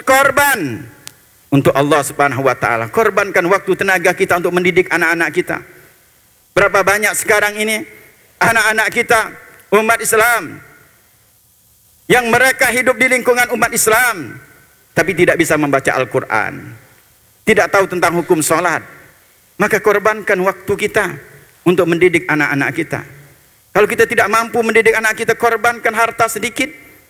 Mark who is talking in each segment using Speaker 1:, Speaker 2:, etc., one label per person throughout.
Speaker 1: korban untuk Allah Subhanahu wa taala. Korbankan waktu tenaga kita untuk mendidik anak-anak kita. Berapa banyak sekarang ini anak-anak kita umat Islam yang mereka hidup di lingkungan umat Islam tapi tidak bisa membaca Al-Quran, tidak tahu tentang hukum sholat. Maka korbankan waktu kita untuk mendidik anak-anak kita. Kalau kita tidak mampu mendidik anak kita, korbankan harta sedikit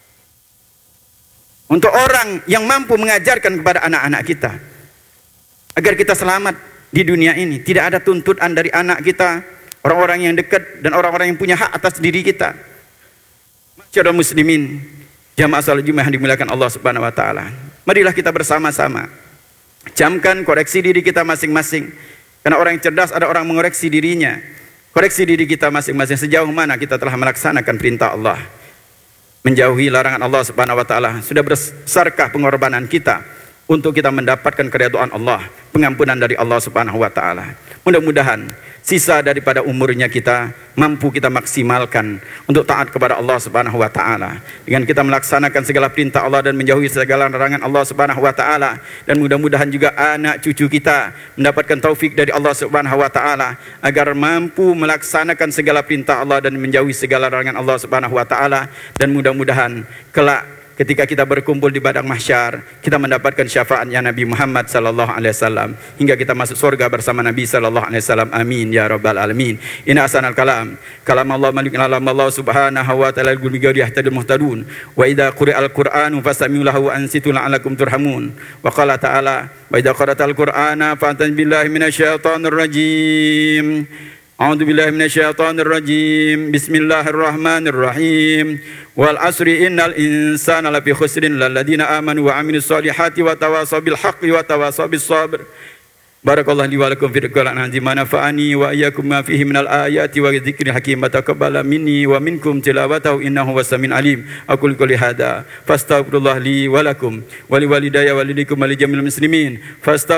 Speaker 1: untuk orang yang mampu mengajarkan kepada anak-anak kita, agar kita selamat di dunia ini. Tidak ada tuntutan dari anak kita, orang-orang yang dekat dan orang-orang yang punya hak atas diri kita. Masyaallah muslimin, jamaah salat Jumat yang dimuliakan Allah Subhanahu wa taala. Marilah kita bersama-sama camkan koreksi diri kita masing-masing. Karena orang yang cerdas ada orang mengoreksi dirinya. Koreksi diri kita masing-masing, sejauh mana kita telah melaksanakan perintah Allah, menjauhi larangan Allah Subhanahu wa taala. Sudah besarkah pengorbanan kita untuk kita mendapatkan keridhaan Allah, pengampunan dari Allah Subhanahu wa taala. Mudah-mudahan sisa daripada umurnya kita mampu kita maksimalkan untuk taat kepada Allah Subhanahu wa taala, dengan kita melaksanakan segala perintah Allah dan menjauhi segala larangan Allah Subhanahu wa taala. Dan mudah-mudahan juga anak cucu kita mendapatkan taufik dari Allah Subhanahu wa taala agar mampu melaksanakan segala perintah Allah dan menjauhi segala larangan Allah Subhanahu wa taala. Dan mudah-mudahan kelak ketika kita berkumpul di padang mahsyar, kita mendapatkan syafaatnya Nabi Muhammad sallallahu alaihi wasallam hingga kita masuk surga bersama Nabi sallallahu alaihi wasallam. Amin ya rabbal alamin. Inna ahsanal kalam Allah malik alam Allah subhanahu wa ta'ala al-gulmigari yahtadil muhtadun. Wa idza quri'al qur'anu fastami'u lahu wa ansitu la'alakum turhamun. Wa qala ta'ala wa idza qara'tal qur'ana fa'taz billahi minasyaitonir rajim. A'udzu billahi minasyaitonir rajim. Bismillahirrahmanirrahim. Wal asri innal insana lafi khusrin lalladzina amanu wa amilus solihati wa tawasaw bil haqqi wa tawasaw bis sabr. Barakallahu li wa lakum fil Qur'an azim, nafa'ani wa iyyakum ma fihi minal ayati wa dzikril hakim, taqabbala minni wa minkum tilawatahu innahu was-sami'ul alim. Aqul qouli hadza fastaghfirullah li wa lakum wa li walidayya wa likum wa li jamil muslimin.